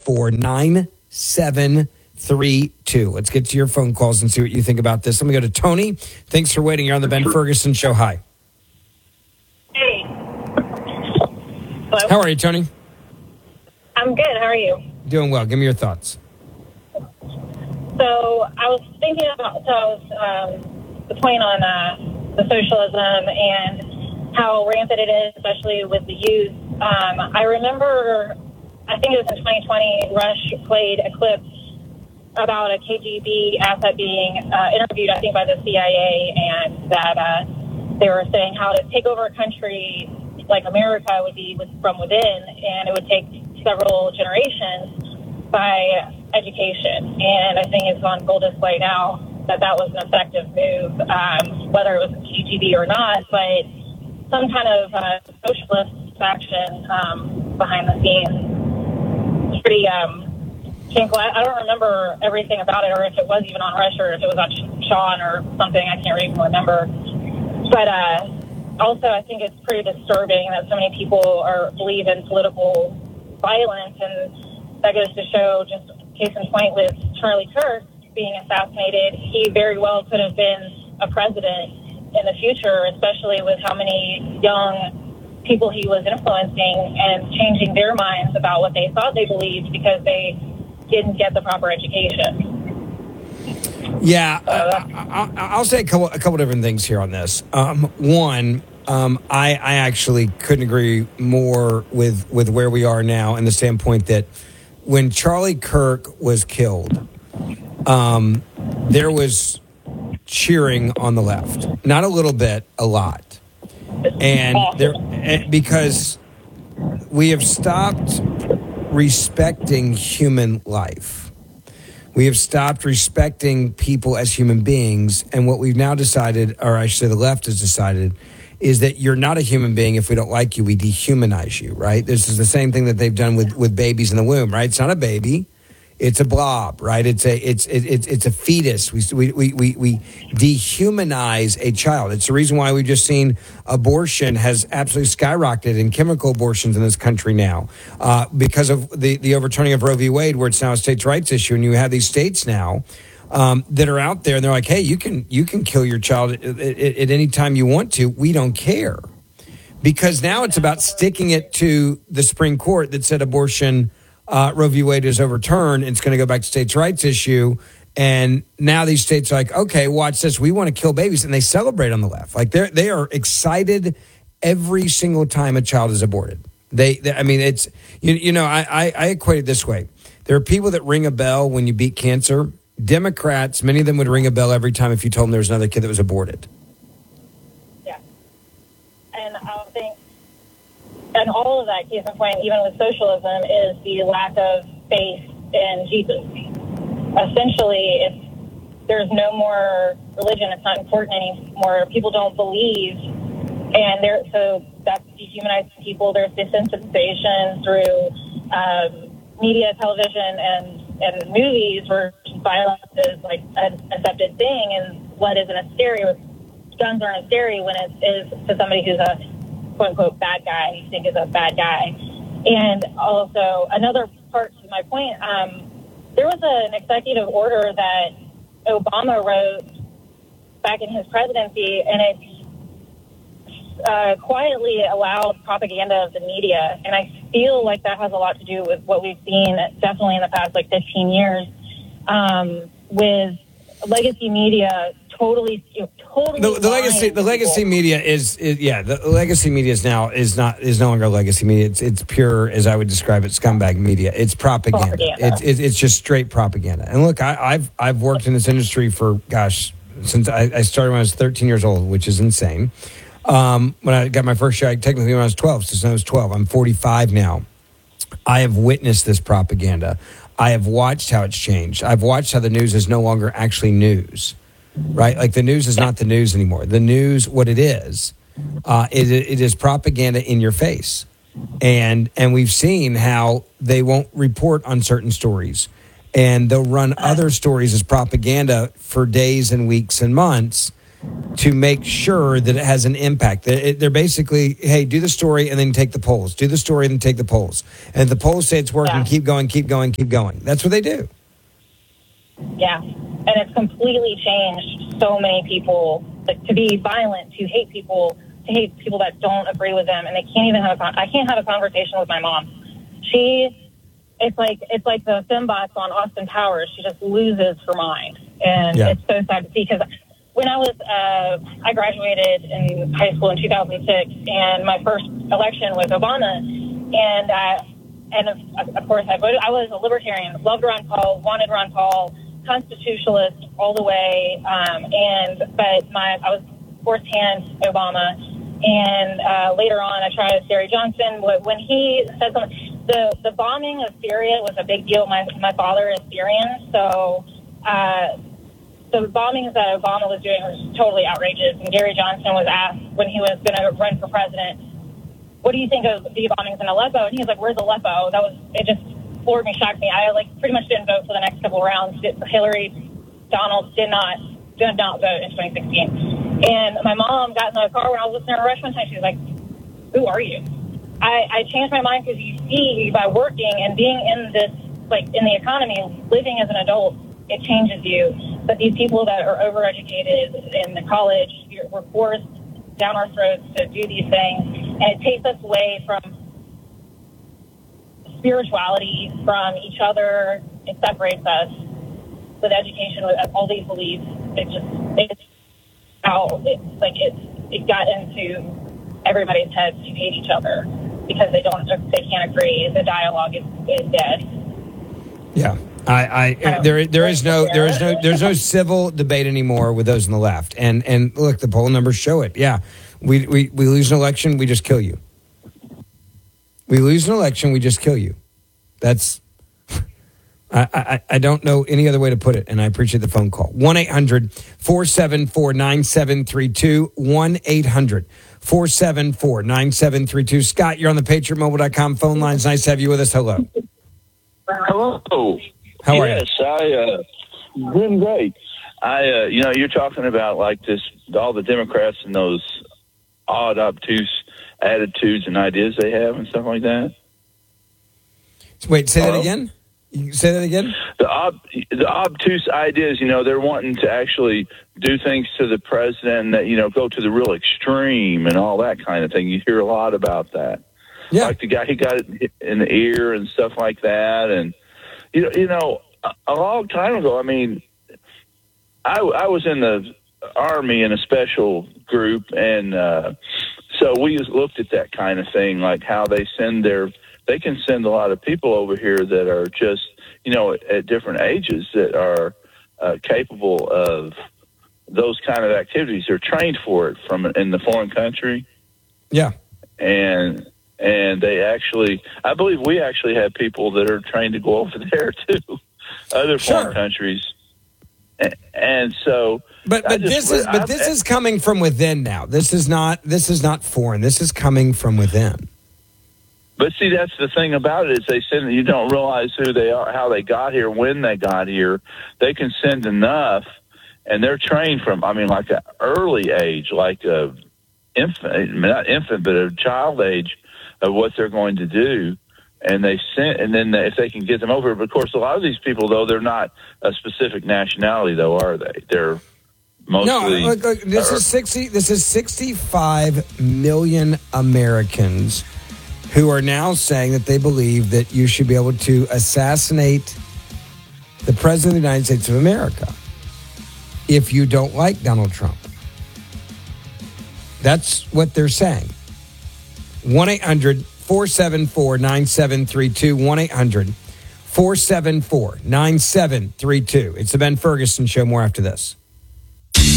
844-9732. Let's get to your phone calls and see what you think about this. Let me go to Tony. Thanks for waiting. You're on the Ben Ferguson Show. Hi. Hey. Hello? How are you, Tony? I'm good. How are you? Doing well. Give me your thoughts. So I was thinking about the point on the socialism and how rampant it is, especially with the youth. I remember, I think it was in 2020, Rush played a clip about a KGB asset being interviewed, I think, by the CIA, and that they were saying how to take over a country like America would be from within, and it would take several generations by education. And I think it's on full display now that was an effective move, whether it was KGB or not, but some kind of socialist faction behind the scenes. It's pretty shameful. I don't remember everything about it, or if it was even on Rush, or if it was on Sean or something. I can't even remember. But also, I think it's pretty disturbing that so many people believe in political violence, and that goes to show, just case in point with Charlie Kirk being assassinated, he very well could have been a president in the future, especially with how many young people he was influencing and changing their minds about what they thought they believed because they didn't get the proper education. Yeah, I'll say a couple different things here on this. One, I actually couldn't agree more with where we are now, in the standpoint that when Charlie Kirk was killed, there was cheering on the left. Not a little bit, a lot. Because we have stopped respecting human life. We have stopped respecting people as human beings. And what we've now decided, or I should say the left has decided, is that you're not a human being. If we don't like you, we dehumanize you, right? This is the same thing that they've done with babies in the womb, right? It's not a baby. It's a blob, right? It's a fetus. We dehumanize a child. It's the reason why we've just seen abortion has absolutely skyrocketed in chemical abortions in this country now, because of the overturning of Roe v. Wade, where it's now a states' rights issue, and you have these states now that are out there, and they're like, hey, you can kill your child at any time you want to. We don't care, because now it's about sticking it to the Supreme Court that said abortion. Roe v. Wade is overturned, and it's going to go back to states' rights issue. And now these states are like, okay, watch this. We want to kill babies, and they celebrate on the left. Like they are excited every single time a child is aborted. I mean, it's I equate it this way. There are people that ring a bell when you beat cancer. Democrats, many of them would ring a bell every time if you told them there was another kid that was aborted. Yeah, and I think. And all of that, case in point, even with socialism, is the lack of faith in Jesus. Essentially, if there's no more religion, it's not important anymore. People don't believe, and so that's dehumanizing people. There's desensitization through media, television, and movies, where violence is like an accepted thing, and what isn't as scary, guns aren't as scary when it is to somebody who's a quote-unquote bad guy, you think is a bad guy. And also, another part to my point, there was an executive order that Obama wrote back in his presidency, and it quietly allowed propaganda of the media. And I feel like that has a lot to do with what we've seen, definitely in the past, 15 years, with legacy media totally the legacy media is no longer legacy media. It's pure, as I would describe it, scumbag media. It's propaganda. It's just straight propaganda. And look, I've worked in this industry for since I started when I was 13 years old, which is insane. When I got my first shot, technically when I was 12, so since I was 12, I'm 45 now. I have witnessed this propaganda. I have watched how it's changed. I've watched how the news is no longer actually news. Right? Like the news is not the news anymore. The news, what it is propaganda in your face. And we've seen how they won't report on certain stories. And they'll run other stories as propaganda for days and weeks and months. to make sure that it has an impact. They're basically, hey, do the story and then take the polls. Do the story and then take the polls. And if the polls say it's working, keep going, keep going, keep going. That's what they do. Yeah. And it's completely changed so many people to be violent, to hate people that don't agree with them. And they can't even I can't have a conversation with my mom. It's like the fembots on Austin Powers. She just loses her mind. And it's so sad to see, because when I graduated in high school in 2006, and my first election was Obama, and of course I voted. I was a libertarian, loved Ron Paul, wanted Ron Paul, constitutionalist all the way, but I was fourth-hand Obama, and later on I tried Gary Johnson. When he said something, the bombing of Syria was a big deal. My father is Syrian, so. The bombings that Obama was doing was totally outrageous. And Gary Johnson was asked when he was going to run for president, what do you think of the bombings in Aleppo? And he was like, where's Aleppo? It just floored me, shocked me. I pretty much didn't vote for the next couple of rounds. Hillary, Donald did not vote in 2016. And my mom got in the car when I was listening to Rush one time. She was like, who are you? I changed my mind, because you see, by working and being in this, in the economy, living as an adult, it changes you. But these people that are overeducated in the college, we're forced down our throats to do these things, and it takes us away from spirituality, from each other. It separates us with education, with all these beliefs. It got into everybody's heads to hate each other because they can't agree. The dialogue is dead. Yeah. There's no civil debate anymore with those on the left, and look, the poll numbers show it. Yeah, we lose an election, we just kill you. We lose an election, we just kill you. That's I don't know any other way to put it, and I appreciate the phone call. 1-800-474-9732. 1-800-474-9732. Scott, you're on the PatriotMobile.com phone lines. Nice to have you with us. Hello. Hello. How are you? Yes, doing great. You're talking about all the Democrats and those odd, obtuse attitudes and ideas they have and stuff like that. Wait, say that again? You say that again? The obtuse ideas, they're wanting to actually do things to the president that, go to the real extreme and all that kind of thing. You hear a lot about that. Yeah. Like the guy, he got it in the ear and stuff like that. And, a long time ago, I was in the Army in a special group, and so we looked at that kind of thing, like how they can send a lot of people over here that are just, at different ages that are capable of those kind of activities. They're trained for it in the foreign country. Yeah. And they actually, I believe we actually have people that are trained to go over there too, other foreign countries. And so, but this is coming from within now. This is not foreign. This is coming from within. But see, that's the thing about it, is they send, you don't realize who they are, how they got here, when they got here. They can send enough, and they're trained from, like an early age, like a not infant, but a child age of what they're going to do. And they sent, and then if they can get them over. But of course, a lot of these people, though, they're not a specific nationality, though, are they? They're mostly. No, look, this is 65 million Americans who are now saying that they believe that you should be able to assassinate the President of the United States of America if you don't like Donald Trump. That's what they're saying. 1-800-474-9732. 1-800-474-9732. It's the Ben Ferguson Show. More after this.